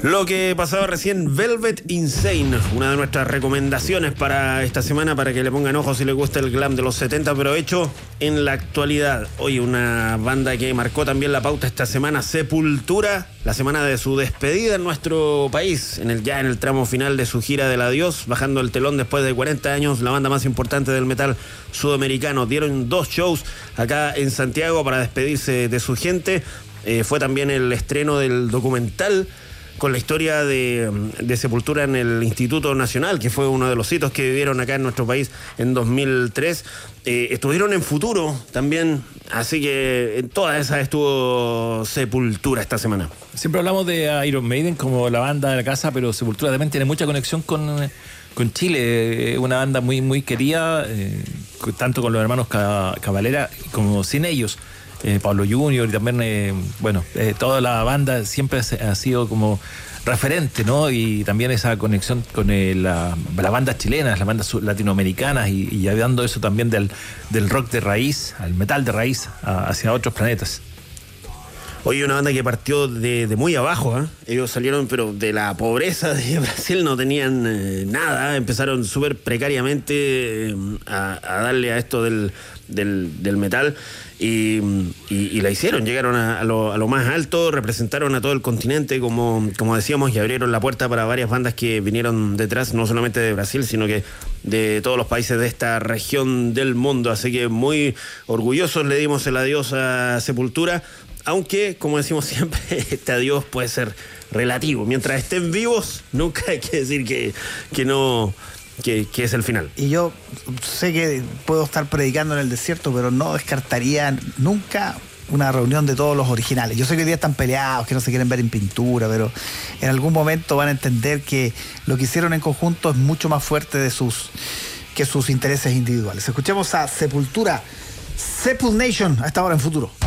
Lo que pasaba recién, Velvet Insane, una de nuestras recomendaciones para esta semana, para que le pongan ojo si les gusta el glam de los 70, pero hecho en la actualidad. Hoy una banda que marcó también la pauta esta semana, Sepultura, la semana de su despedida en nuestro país, ya en el tramo final de su gira del adiós, bajando el telón después de 40 años, la banda más importante del metal sudamericano. Dieron 2 shows acá en Santiago para despedirse de su gente. Fue también el estreno del documental con la historia de Sepultura en el Instituto Nacional, que fue uno de los hitos que vivieron acá en nuestro país en 2003. Estuvieron en Futuro también, así que en todas esas estuvo Sepultura esta semana. Siempre hablamos de Iron Maiden como la banda de la casa, pero Sepultura también tiene mucha conexión con Chile, una banda muy, muy querida, tanto con los hermanos Cavalera como sin ellos. Pablo Junior y también, toda la banda siempre ha sido como referente, ¿no? Y también esa conexión con las bandas chilenas, las bandas latinoamericanas y ayudando eso también del rock de raíz, al metal de raíz, hacia otros planetas. Oye, una banda que partió de muy abajo, ¿eh? Ellos salieron, pero de la pobreza de Brasil, no tenían nada, empezaron súper precariamente a darle a esto del metal y la hicieron, llegaron a lo más alto, representaron a todo el continente, como decíamos, y abrieron la puerta para varias bandas que vinieron detrás, no solamente de Brasil, sino que de todos los países de esta región del mundo. Así que muy orgullosos le dimos el adiós a Sepultura, aunque, como decimos siempre, este adiós puede ser relativo. Mientras estén vivos, nunca hay que decir que no, que es el final. Y yo sé que puedo estar predicando en el desierto, pero no descartaría nunca una reunión de todos los originales. Yo sé que hoy día están peleados, que no se quieren ver en pintura, pero en algún momento van a entender que lo que hicieron en conjunto es mucho más fuerte que sus intereses individuales. Escuchemos a Sepultura, Sepul Nation, a esta hora en Futuro.